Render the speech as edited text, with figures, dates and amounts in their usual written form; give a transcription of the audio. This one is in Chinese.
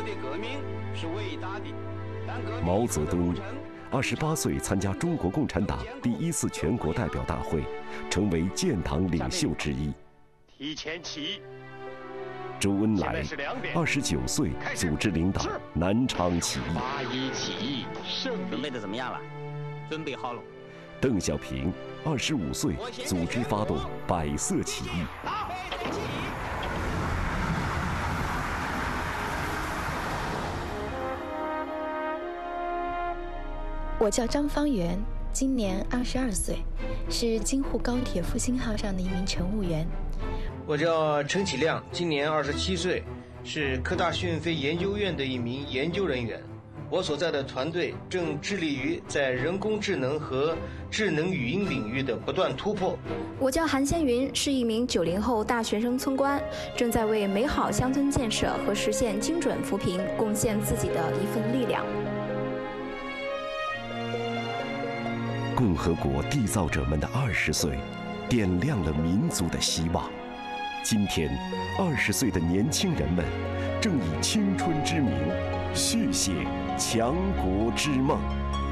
的革命是伟大的，但革命毛泽东的 28岁参加中国共产党第1次全国代表大会，成为建党领袖之一。 提前起义。 周恩来29岁组织领导南昌起义。 8·1起义胜利。 准备的怎么样了？准备好了。 邓小平25岁组织发动百色起义。 我叫张方圆，今年22岁，是京沪高铁复兴号上的一名乘务员。 我叫陈启亮，今年27岁，是科大讯飞研究院的一名研究人员。我所在的团队正致力于在人工智能和智能语音领域的不断突破。 我叫韩先云，是一名90后大学生村官，正在为美好乡村建设和实现精准扶贫贡献自己的一份力量。 共和国缔造者们的20岁，点亮了民族的希望。今天，20岁的年轻人们正以青春之名续写强国之梦。